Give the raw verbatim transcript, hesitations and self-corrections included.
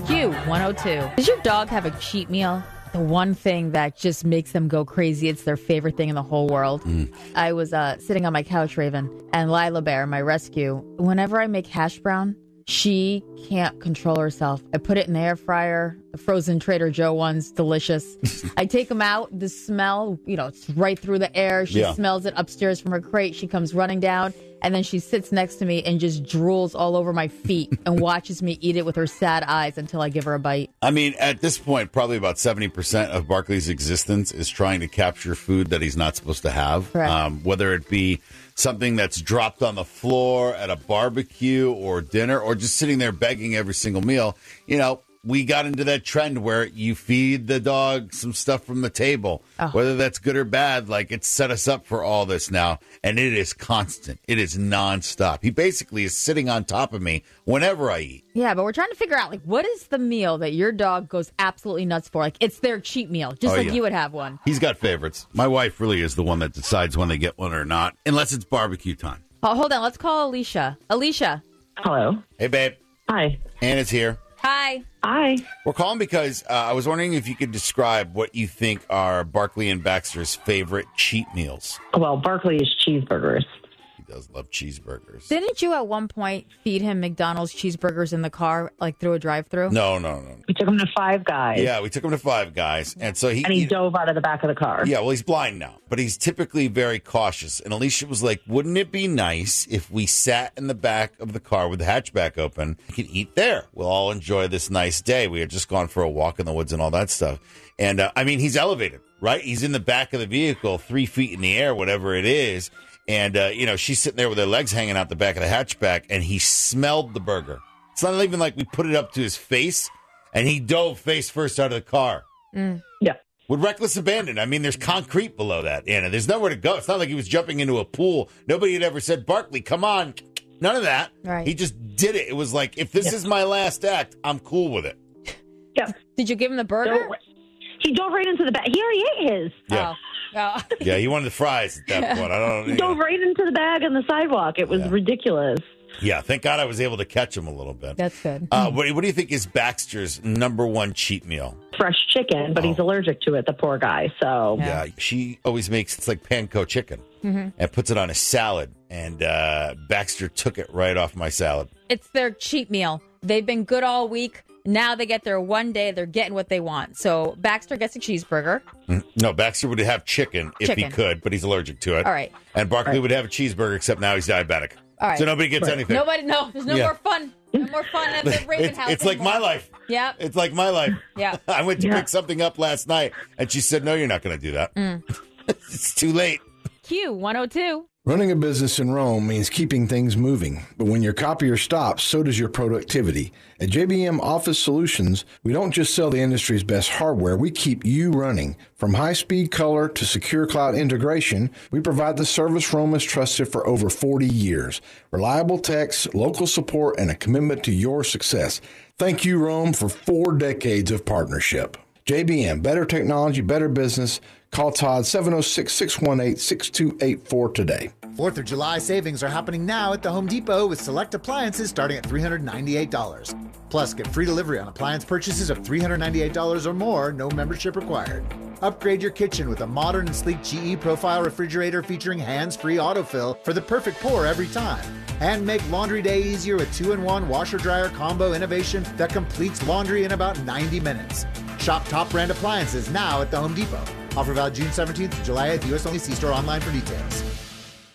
Q one oh two. Does your dog have a cheat meal? The one thing that just makes them go crazy. It's their favorite thing in the whole world. Mm. I was uh, sitting on my couch, Raven, and Lila Bear, my rescue, whenever I make hash brown, she can't control herself. I put it in the air fryer, the frozen Trader Joe ones, delicious. I take them out, the smell, you know, it's right through the air. She yeah. smells it upstairs from her crate. She comes running down, and then she sits next to me and just drools all over my feet and watches me eat it with her sad eyes until I give her a bite. I mean, at this point, probably about seventy percent of Barkley's existence is trying to capture food that he's not supposed to have, um, whether it be something that's dropped on the floor at a barbecue or dinner or just sitting there begging every single meal. You know, we got into that trend where you feed the dog some stuff from the table, oh. whether that's good or bad. Like, it's set us up for all this now, and it is constant. It is nonstop. He basically is sitting on top of me whenever I eat. Yeah, but we're trying to figure out, like, what is the meal that your dog goes absolutely nuts for? Like, it's their cheat meal, just oh, like yeah. you would have one. He's got favorites. My wife really is the one that decides when they get one or not, unless it's barbecue time. Oh, hold on. Let's call Alicia. Alicia. Hello. Hey, babe. Hi. Anna's here. Hi. Hi. We're calling because uh, I was wondering if you could describe what you think are Barkley and Baxter's favorite cheat meals. Well, Barkley is cheeseburgers. He does love cheeseburgers. Didn't you at one point feed him McDonald's cheeseburgers in the car, like through a drive-thru? No, no, no. We took him to Five Guys. Yeah, we took him to Five Guys. And so he And he, he dove out of the back of the car. Yeah, well, he's blind now, but he's typically very cautious. And Alicia was like, wouldn't it be nice if we sat in the back of the car with the hatchback open? We could eat there. We'll all enjoy this nice day. We had just gone for a walk in the woods and all that stuff. And, uh, I mean, he's elevated, right? He's in the back of the vehicle, three feet in the air, whatever it is. And, uh, you know, she's sitting there with her legs hanging out the back of the hatchback, and he smelled the burger. It's not even like we put it up to his face, and he dove face first out of the car. Mm. Yeah. With reckless abandon. I mean, there's concrete below that, Anna. There's nowhere to go. It's not like he was jumping into a pool. Nobody had ever said, Barkley, come on. None of that. Right. He just did it. It was like, if this yeah. is my last act, I'm cool with it. Yeah. Did you give him the burger? So, he dove right into the bag. He already ate his. Yeah. Oh. Oh. Yeah, he wanted the fries at that point. I don't know. He dove right into the bag on the sidewalk. It was yeah. ridiculous. Yeah, thank God I was able to catch him a little bit. That's good. Uh, what, what do you think is Baxter's number one cheat meal? Fresh chicken, but oh. he's allergic to it, the poor guy. So Yeah, yeah she always makes, it's like panko chicken, mm-hmm. and puts it on a salad. And uh, Baxter took it right off my salad. It's their cheat meal. They've been good all week. Now they get their one day, they're getting what they want. So Baxter gets a cheeseburger. No, Baxter would have chicken if chicken. he could, but he's allergic to it. All right. And Barkley right. would have a cheeseburger, except now he's diabetic. All right. So nobody gets right. anything. Nobody, no, there's no yeah. more fun. No more fun at the Raven it's, house It's like anymore. my life. Yeah. It's like my life. Yeah. I went to yeah. pick something up last night, and she said, no, you're not going to do that. Mm. It's too late. Q one oh two. Running a business in Rome means keeping things moving, but when your copier stops, so does your productivity. At J B M Office Solutions, we don't just sell the industry's best hardware, we keep you running. From high-speed color to secure cloud integration, we provide the service Rome has trusted for over forty years. Reliable techs, local support, and a commitment to your success. Thank you, Rome, for four decades of partnership. J B M, better technology, better business. Call Todd seven oh six, six one eight, six two eight four today. fourth of July savings are happening now at the Home Depot with select appliances starting at three hundred ninety-eight dollars. Plus, get free delivery on appliance purchases of three hundred ninety-eight dollars or more, no membership required. Upgrade your kitchen with a modern and sleek G E Profile refrigerator featuring hands-free autofill for the perfect pour every time. And make laundry day easier with two in one washer-dryer combo innovation that completes laundry in about ninety minutes. Shop top brand appliances now at the Home Depot. Offer valid June seventeenth to July eighth. U S only. See store online for details.